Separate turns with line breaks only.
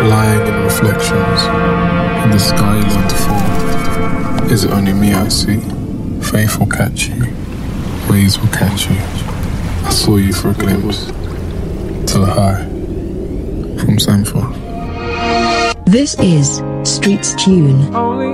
lying in reflections, in the sky you learn to fall. Is it only me I see? Faith will catch you, waves will catch you. I saw you for a glimpse, to the high, from Sanford.
This is Streets Tune.